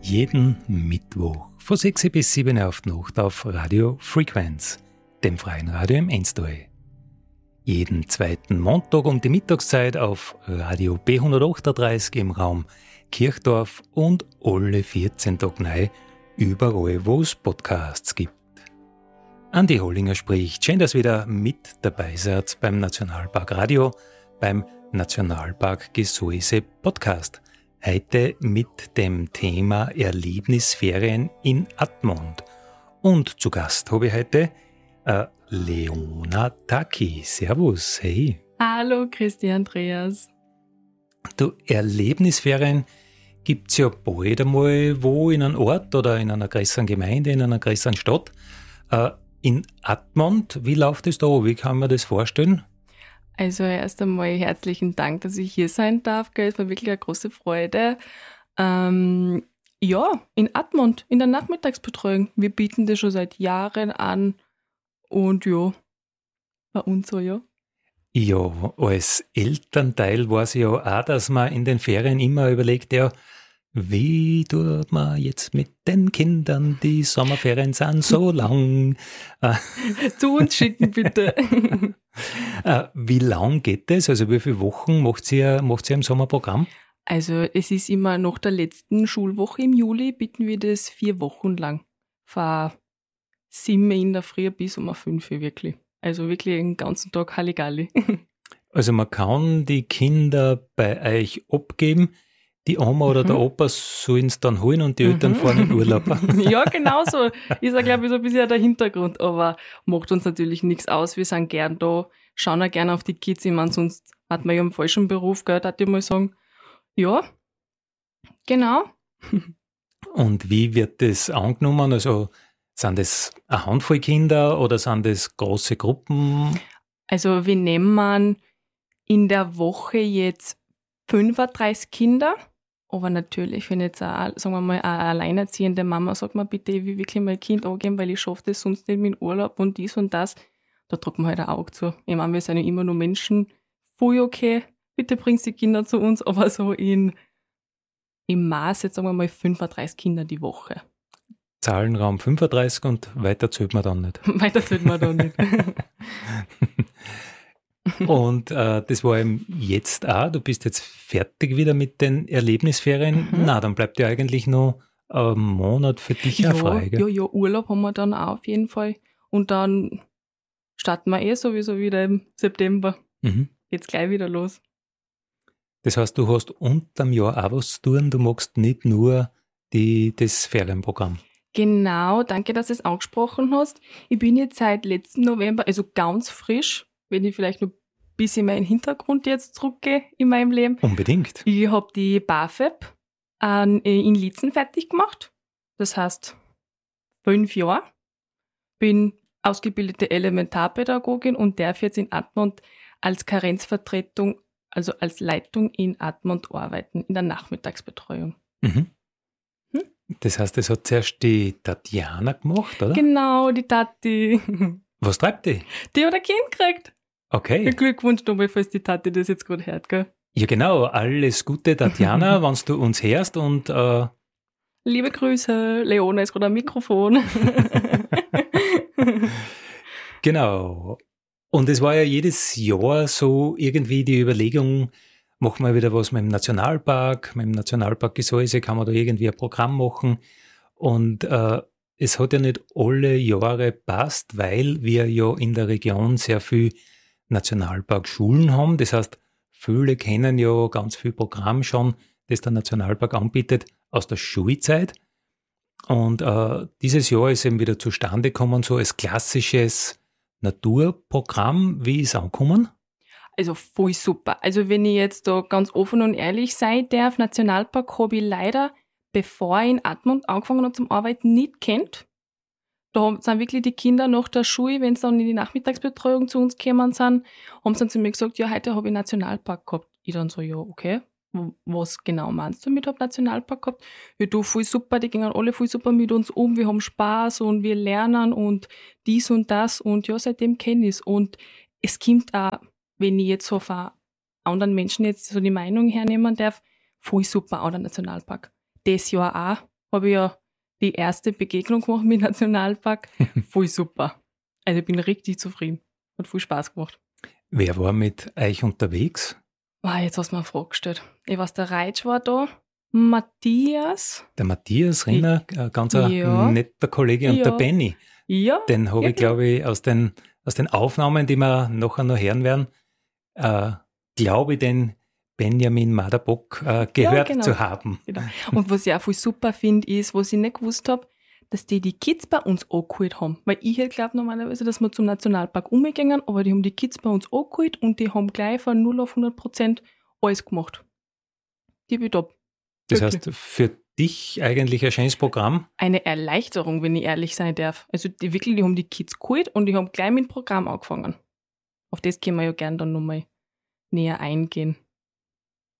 Jeden Mittwoch von 6 bis 7 auf die Nacht auf Radio Frequenz, dem freien Radio im Enstal. Jeden zweiten Montag um die Mittagszeit auf Radio B138 im Raum Kirchdorf und alle 14 Tage neu überall, wo es Podcasts gibt. Andi Hollinger spricht. Schön, dass ihr wieder mit dabei seid beim Nationalpark Radio, beim Nationalpark Gesäuse Podcast. Heute mit dem Thema Erlebnisferien in Admont. Und zu Gast habe ich heute Leona Taki. Servus, hey. Hallo, Christi Andreas. Du, Erlebnisferien gibt es ja bald einmal wo in einem Ort oder in einer größeren Gemeinde, in einer größeren Stadt. In Admont, wie läuft es da? Wie kann man das vorstellen? Also erst einmal herzlichen Dank, dass ich hier sein darf. Es war wirklich eine große Freude. In Admont, in der Nachmittagsbetreuung. Wir bieten das schon seit Jahren an. Und ja, bei uns so, ja. Ja, als Elternteil weiß ich ja auch, dass man in den Ferien immer überlegt, ja, wie tut man jetzt mit den Kindern, die Sommerferien sind so lang? Zu uns schicken, bitte. Wie lang geht das? Also wie viele Wochen macht ihr im Sommerprogramm? Also es ist immer nach der letzten Schulwoche im Juli, bieten wir das 4 Wochen lang. Von 7 in der Früh bis um 5 wirklich. Also wirklich den ganzen Tag Halligalli. Also man kann die Kinder bei euch abgeben, die Oma oder der Opa sollen es dann holen und die Eltern fahren in Urlaub. Ja, genau so. Ist ja, glaube ich, so ein bisschen der Hintergrund, aber macht uns natürlich nichts aus. Wir sind gern da, schauen auch gerne auf die Kids. Ich meine, sonst hat man ja einen falschen Beruf, gell, darf ich mal sagen. Ja, genau. Und wie wird das angenommen? Also sind das eine Handvoll Kinder oder sind das große Gruppen? Also wir nehmen in der Woche jetzt 35 Kinder. Aber natürlich, wenn jetzt auch, sagen wir mal, eine alleinerziehende Mama sagt, mir bitte, ich will wirklich mein Kind angeben, weil ich schaffe das sonst nicht mit dem Urlaub und dies und das, da drückt man halt ein Auge zu. Ich meine, wir sind ja immer nur Menschen, voll okay, bitte bringst die Kinder zu uns, aber so im Maß, jetzt sagen wir mal 35 Kinder die Woche. Zahlenraum 35 und weiter zählt man dann nicht. Weiter zählt man dann nicht. Und das war eben jetzt auch, du bist jetzt fertig wieder mit den Erlebnisferien. Na, dann bleibt ja eigentlich noch ein Monat für dich auch frei. Gell? Ja, Urlaub haben wir dann auch auf jeden Fall. Und dann starten wir sowieso wieder im September. Geht's gleich wieder los. Das heißt, du hast unterm Jahr auch was zu tun, du machst nicht nur das Ferienprogramm. Genau, danke, dass du es angesprochen hast. Ich bin jetzt seit letzten November, also ganz frisch, wenn ich vielleicht noch ein bisschen meinen Hintergrund jetzt zurückgehe in meinem Leben. Unbedingt. Ich habe die BAföG in Liezen fertig gemacht. Das heißt 5 Jahre. Bin ausgebildete Elementarpädagogin und darf jetzt in Admont als Karenzvertretung, also als Leitung in Admont arbeiten, in der Nachmittagsbetreuung. Das heißt, das hat zuerst die Tatjana gemacht, oder? Genau, die Tati. Was treibt die? Die hat ein Kind gekriegt. Okay. Glückwunsch nochmal, falls die Tati das jetzt gut hört, gell? Ja, genau. Alles Gute, Tatjana, wenn du uns hörst und liebe Grüße, Leona ist gerade am Mikrofon. Genau. Und es war ja jedes Jahr so irgendwie die Überlegung, machen wir wieder was mit dem Nationalpark Gesäuse, kann man da irgendwie ein Programm machen. Und es hat ja nicht alle Jahre passt, weil wir ja in der Region sehr viel Nationalparkschulen haben. Das heißt, viele kennen ja ganz viel Programm schon, das der Nationalpark anbietet, aus der Schulzeit. Und dieses Jahr ist eben wieder zustande gekommen, so als klassisches Naturprogramm. Wie ist es angekommen? Also voll super. Also wenn ich jetzt da ganz offen und ehrlich sein darf, Nationalpark habe ich leider, bevor ich in Admont angefangen habe zum Arbeiten, nicht kennt. Da sind wirklich die Kinder nach der Schule, wenn sie dann in die Nachmittagsbetreuung zu uns gekommen sind, haben sie dann zu mir gesagt, ja, heute habe ich Nationalpark gehabt. Ich dann so, ja, okay, was genau meinst du mit hab Nationalpark gehabt? Ja, du, voll super, die gehen alle voll super mit uns um, wir haben Spaß und wir lernen und dies und das und ja, seitdem kenne ich es. Und es kommt auch, wenn ich jetzt so von anderen Menschen jetzt so die Meinung hernehmen darf, voll super, auch der Nationalpark. Das Jahr auch, habe ich ja die erste Begegnung gemacht mit dem Nationalpark. Voll super. Also ich bin richtig zufrieden. Hat viel Spaß gemacht. Wer war mit euch unterwegs? Jetzt hast du mir eine Frage gestellt. Ich weiß, der Reitsch war da, Matthias. Der Matthias Rinner, ganz Ja. ein netter Kollege, und Ja. der Benny. Ja. Den habe ja, ich, glaube ich, aus den Aufnahmen, die wir nachher noch hören werden, glaube ich, den Benjamin Maderbock gehört genau. zu haben. Genau. Und was ich auch voll super finde, ist, was ich nicht gewusst habe, dass die Kids bei uns angeholt haben. Weil ich hätte glaubt normalerweise, dass wir zum Nationalpark umgehen, aber die haben die Kids bei uns angeholt und die haben gleich von 0 auf 100% alles gemacht. Die bin top. Das Wirklich. heißt, für dich eigentlich ein schönes Programm. Eine Erleichterung, wenn ich ehrlich sein darf. Also die haben die Kids geholt und die haben gleich mit dem Programm angefangen. Auf das können wir ja gerne dann nochmal näher eingehen.